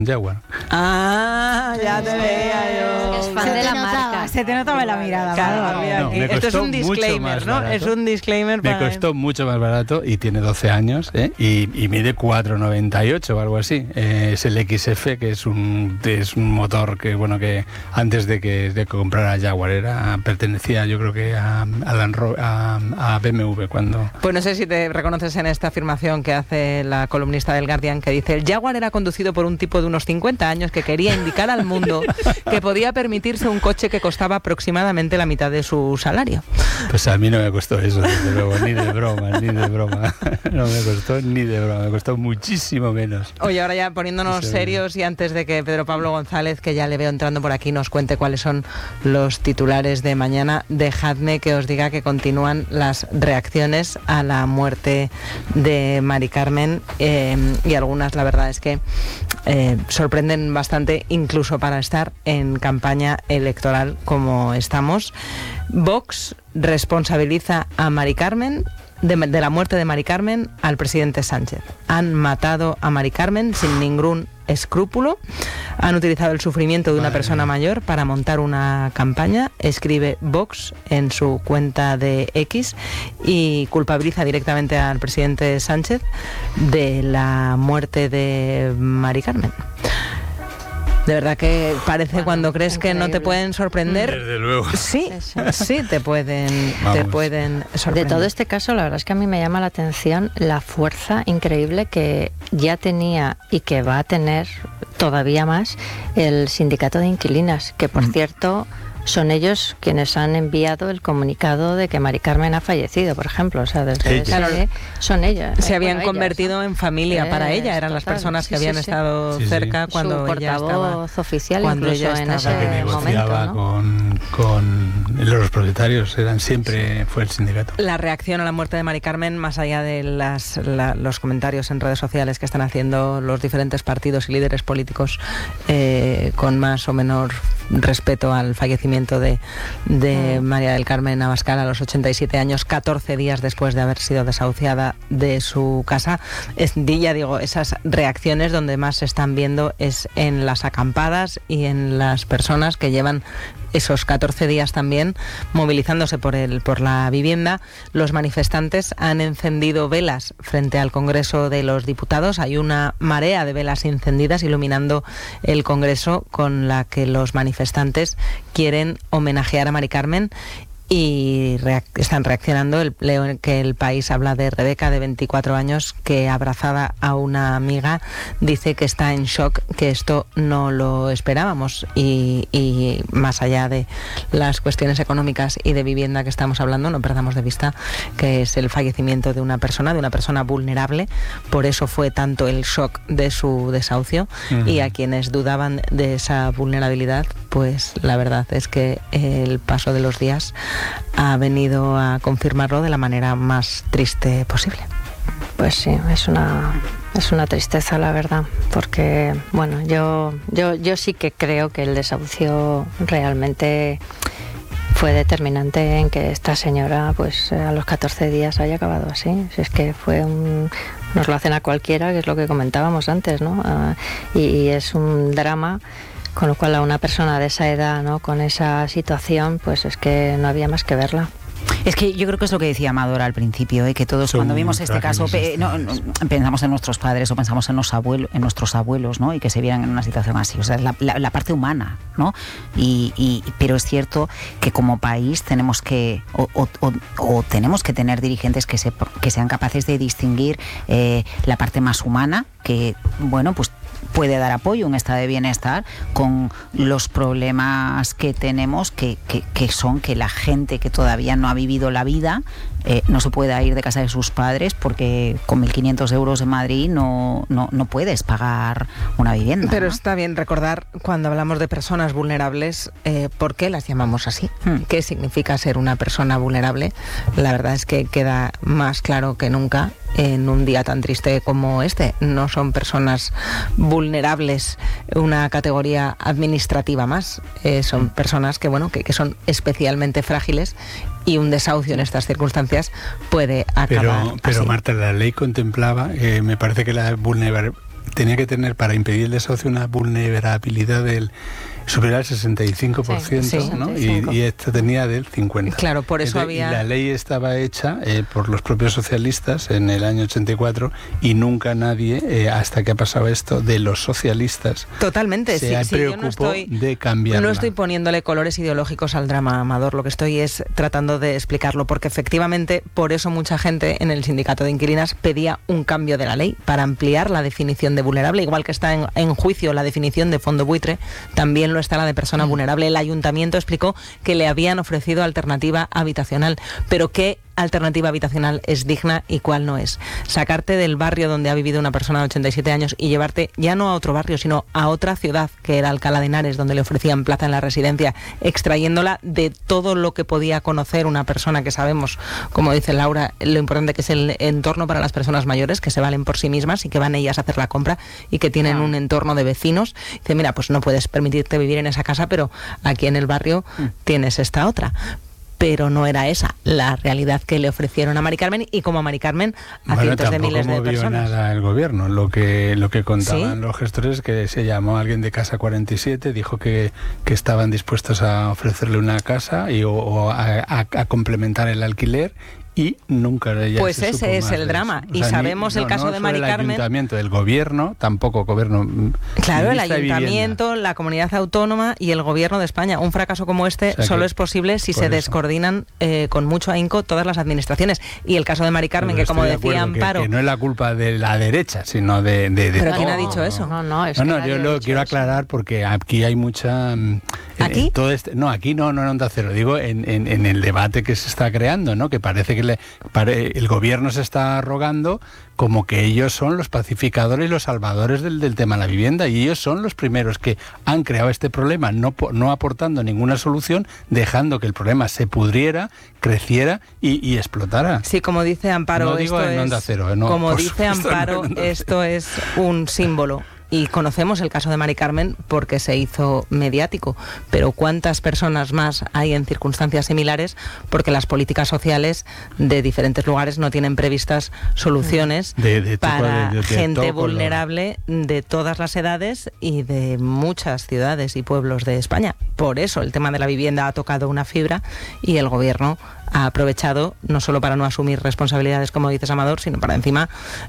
Jaguar. Ah, ya te veía yo. Es fan de la marca. Se te notaba la mirada. Claro, No, me esto es costó un mucho disclaimer, más ¿no? barato. Es un disclaimer Me para... costó mucho más barato y tiene 12 años, y mide 4,98 o algo así. Es el XF, que es un motor que, bueno, que antes de que comprara Jaguar pertenecía, yo creo que a BMW cuando... Pues no sé si te reconoces en esta afirmación que hace la columnista del Guardian, que dice: el Jaguar era conducido por un tipo de unos 50 años que quería indicar al mundo que podía permitirse un coche que costaba aproximadamente la mitad de su salario. Pues a mí no me costó eso, desde luego, ni de broma. No me costó ni de broma, me costó muchísimo menos. Oye, ahora ya poniéndonos serios, y antes de que Pedro Pablo González, que ya le veo entrando por aquí, nos cuente cuáles son los titulares de mañana, dejadme que os diga que continúan las reacciones a la muerte de Mari Carmen, y algunas, la verdad es que sorprenden bastante, incluso para estar en campaña electoral como estamos. Vox responsabiliza a Mari Carmen de la muerte de Mari Carmen al presidente Sánchez. Han matado a Mari Carmen sin ningún escrúpulo, han utilizado el sufrimiento de una persona mayor para montar una campaña, escribe Vox en su cuenta de X, y culpabiliza directamente al presidente Sánchez de la muerte de Mari Carmen. De verdad que parece, bueno, cuando crees increíble, que no te pueden sorprender. Desde luego. Sí, te pueden sorprender. De todo este caso, la verdad es que a mí me llama la atención la fuerza increíble que ya tenía y que va a tener todavía más el sindicato de inquilinas, que por cierto son ellos quienes han enviado el comunicado de que Mari Carmen ha fallecido, por ejemplo. O sea, desde son ellas. Se habían convertido en familia para ella, eran las personas que habían estado cerca cuando su ella estaba... portavoz oficial, cuando incluso ella en estaba, ese que negociaba momento, ¿no? con los propietarios, fue el sindicato. La reacción a la muerte de Mari Carmen, más allá de los comentarios en redes sociales que están haciendo los diferentes partidos y líderes políticos, con más o menos respeto al fallecimiento de María del Carmen Abascal a los 87 años, 14 días después de haber sido desahuciada de su casa. Ya digo, esas reacciones donde más se están viendo es en las acampadas y en las personas que llevan esos 14 días también movilizándose por la vivienda. Los manifestantes han encendido velas frente al Congreso de los Diputados. Hay una marea de velas encendidas iluminando el Congreso, con la que los manifestantes quieren homenajear a Mari Carmen. Y están reaccionando. Leo que El País habla de Rebeca, de 24 años, que, abrazada a una amiga, dice que está en shock, que esto no lo esperábamos. Y más allá de las cuestiones económicas y de vivienda que estamos hablando, no perdamos de vista que es el fallecimiento de una persona vulnerable. Por eso fue tanto el shock de su desahucio. Y a quienes dudaban de esa vulnerabilidad, pues la verdad es que el paso de los días ha venido a confirmarlo de la manera más triste posible. Pues sí, es una tristeza, la verdad, porque bueno, yo sí que creo que el desahucio realmente fue determinante en que esta señora, pues a los 14 días haya acabado así. Si es que nos lo hacen a cualquiera, que es lo que comentábamos antes, ¿no? Y es un drama. Con lo cual, a una persona de esa edad, ¿no?, con esa situación, pues es que no había más que verla. Es que yo creo que es lo que decía Amador al principio, que todos cuando vimos este caso pensamos en nuestros padres o pensamos en nuestros abuelos, ¿no?, y que se vieran en una situación así. O sea, la parte humana, ¿no? Pero es cierto que como país tenemos que tenemos que tener dirigentes que sean capaces de distinguir la parte más humana, que bueno, pues puede dar apoyo, un estado de bienestar, con los problemas que tenemos, que son que la gente que todavía no ha vivido la vida no se pueda ir de casa de sus padres, porque con 1.500 euros en Madrid no puedes pagar una vivienda. Pero ¿no? Está bien recordar, cuando hablamos de personas vulnerables, ¿por qué las llamamos así? ¿Qué significa ser una persona vulnerable? La verdad es que queda más claro que nunca en un día tan triste como este. No son personas vulnerables una categoría administrativa más, son personas que son especialmente frágiles, y un desahucio en estas circunstancias puede acabar pero así. Marta, la ley contemplaba, me parece que la tenía que tener para impedir el desahucio una vulnerabilidad del superior al 65%, sí, ¿no? 65. Y esta tenía del 50%. Claro, por eso había... Y la ley estaba hecha por los propios socialistas en el año 84 y nunca nadie, hasta que ha pasado esto, de los socialistas Totalmente, se preocupó de cambiarla. No estoy poniéndole colores ideológicos al drama, Amador, lo que estoy es tratando de explicarlo, porque efectivamente por eso mucha gente en el sindicato de inquilinas pedía un cambio de la ley para ampliar la definición de vulnerable, igual que está en juicio la definición de fondo buitre, también lo está la de persona vulnerable. El ayuntamiento explicó que le habían ofrecido alternativa habitacional, pero ¿qué alternativa habitacional es digna y cuál no es? Sacarte del barrio donde ha vivido una persona de 87 años y llevarte ya no a otro barrio, sino a otra ciudad, que era Alcalá de Henares, donde le ofrecían plaza en la residencia, extrayéndola de todo lo que podía conocer una persona que sabemos, como dice Laura, lo importante que es el entorno para las personas mayores, que se valen por sí mismas y que van ellas a hacer la compra y que tienen un entorno de vecinos. Dice, mira, pues no puedes permitirte vivir en esa casa, pero aquí en el barrio tienes esta otra. Pero no era esa la realidad que le ofrecieron a Mari Carmen, y como a Mari Carmen a cientos de miles de personas. No movió nada el gobierno. Lo que contaban los gestores, que se llamó a alguien de Casa 47, dijo que estaban dispuestos a ofrecerle una casa o a complementar el alquiler, y nunca pues se ese es el drama. Y sabemos el caso de Mari Carmen. El ayuntamiento, del gobierno, tampoco gobierno. Claro, el ayuntamiento, la comunidad autónoma y el gobierno de España. Un fracaso como este solo es posible si se descoordinan con mucho ahínco todas las administraciones. Y el caso de Mari Carmen, que como decía Amparo, que no es la culpa de la derecha, sino de ¿Pero quién ha dicho eso? No, yo lo quiero aclarar porque aquí hay mucha... ¿Aquí? Aquí no en Onda Cero. Digo, en el debate que se está creando, ¿no? Que parece que el gobierno se está arrogando como que ellos son los pacificadores y los salvadores del tema de la vivienda, y ellos son los primeros que han creado este problema, no aportando ninguna solución, dejando que el problema se pudriera, creciera y explotara. Sí, como dice Amparo, no digo en Onda Cero, como dice Amparo, esto es un símbolo. Y conocemos el caso de Mari Carmen porque se hizo mediático, pero ¿cuántas personas más hay en circunstancias similares? Porque las políticas sociales de diferentes lugares no tienen previstas soluciones para gente vulnerable de todas las edades y de muchas ciudades y pueblos de España. Por eso el tema de la vivienda ha tocado una fibra y el gobierno ha aprovechado no solo para no asumir responsabilidades, como dices, Amador, sino para encima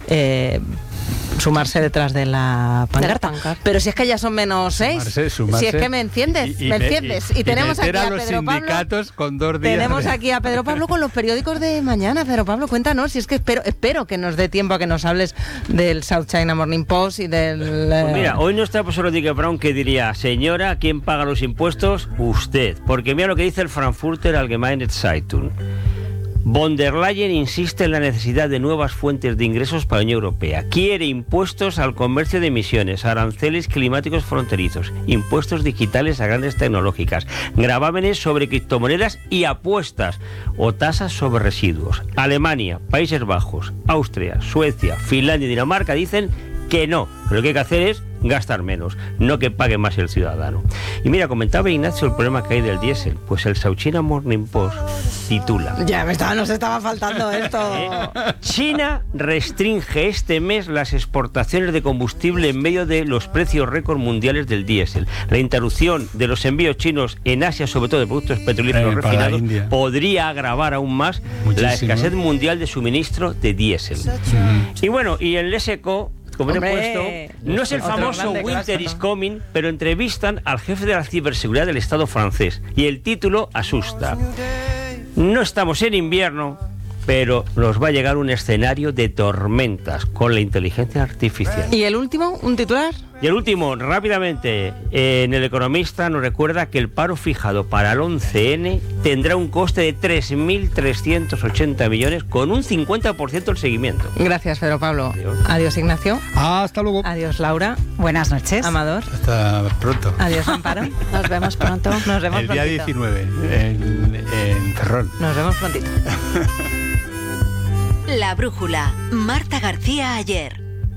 sumarse detrás de la pancarta. Pero si es que ya son menos 6, si es que me enciendes, y tenemos aquí a Pedro Pablo con 2 días. Tenemos aquí a Pedro Pablo con los periódicos de mañana. Pedro Pablo, cuéntanos, si es que espero que nos dé tiempo a que nos hables del South China Morning Post y del... Pues mira, hoy no está profesor Rodríguez Brown, que diría, señora, ¿quién paga los impuestos? Usted. Porque mira lo que dice el Frankfurter Allgemeine Zeitung. Von der Leyen insiste en la necesidad de nuevas fuentes de ingresos para la Unión Europea. Quiere impuestos al comercio de emisiones, aranceles climáticos fronterizos, impuestos digitales a grandes tecnológicas, gravámenes sobre criptomonedas y apuestas o tasas sobre residuos. Alemania, Países Bajos, Austria, Suecia, Finlandia y Dinamarca dicen que no, que lo que hay que hacer es gastar menos, no que pague más el ciudadano. Y mira, comentaba Ignacio el problema que hay del diésel. Pues el South China Morning Post titula: nos estaba faltando esto. China restringe este mes las exportaciones de combustible en medio de los precios récord mundiales del diésel. La interrupción de los envíos chinos en Asia, sobre todo de productos petrolíferos refinados, podría agravar aún más la escasez mundial de suministro de diésel. Y bueno, y en Leseco, como he puesto, no es el famoso Winter is Coming, pero entrevistan al jefe de la ciberseguridad del Estado francés y el título asusta. No estamos en invierno, pero nos va a llegar un escenario de tormentas con la inteligencia artificial. ¿Y el último? ¿Un titular? Y el último, rápidamente, en El Economista nos recuerda que el paro fijado para el 11N tendrá un coste de 3.380 millones con un 50% del seguimiento. Gracias, Pedro Pablo. Adiós, Ignacio. Hasta luego. Adiós, Laura. Buenas noches. Amador. Hasta pronto. Adiós, Amparo. Nos vemos pronto. Nos vemos el día prontito. 19 en Ferrol. Nos vemos prontito. La Brújula. Marta García Ayer.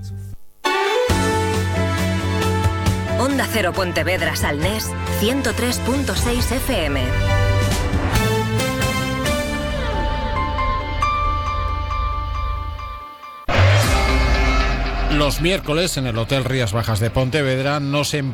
Onda Cero Pontevedra Salnés, 103.6 FM. Los miércoles en el Hotel Rías Bajas de Pontevedra nos